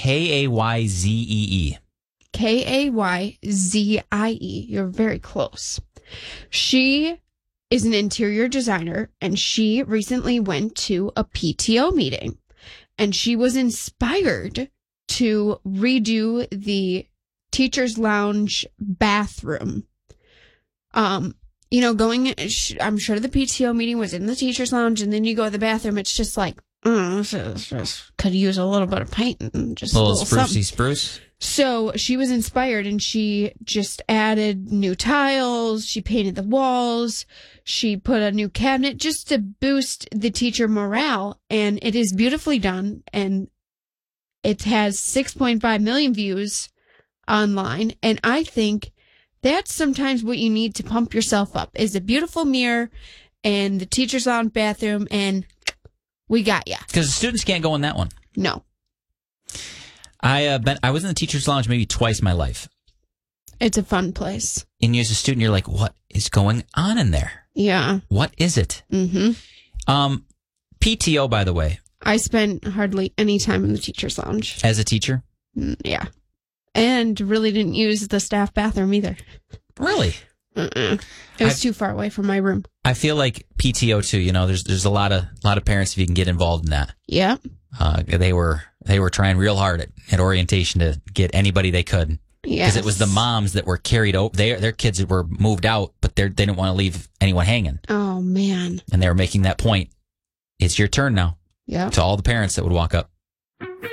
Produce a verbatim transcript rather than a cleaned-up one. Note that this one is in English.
K A Y Z E E. K A Y Z I E. You're very close. She is an interior designer, and she recently went to a P T O meeting, and she was inspired to redo the teacher's lounge bathroom. Um, you know, going, I'm sure the P T O meeting was in the teacher's lounge, and then you go to the bathroom, it's just like, oh, this is just, could use a little bit of paint and just a little, a little sprucey something. spruce. So she was inspired, and she just added new tiles. She painted the walls. She put a new cabinet just to boost the teacher morale. And it is beautifully done. And it has six point five million views online. And I think that's sometimes what you need to pump yourself up, is a beautiful mirror and the teacher's lounge bathroom. And we got ya. Because the students can't go in that one. No. I uh, been, I was in the teacher's lounge maybe twice in my life. It's a fun place. And you as a student, you're like, what is going on in there? Yeah. What is it? Mm-hmm. Um, P T O, by the way. I spent hardly any time in the teacher's lounge. As a teacher? Mm, yeah. And really didn't use the staff bathroom either. Really? Uh-uh. It was I, too far away from my room. I feel like P T O too. You know, there's there's a lot of lot of parents if you can get involved in that. Yeah. Uh, they were they were trying real hard at, at orientation to get anybody they could. Yeah. Because it was the moms that were carried over. They, their kids were moved out, but they didn't want to leave anyone hanging. Oh man. And they were making that point. It's your turn now. Yeah. To all the parents that would walk up.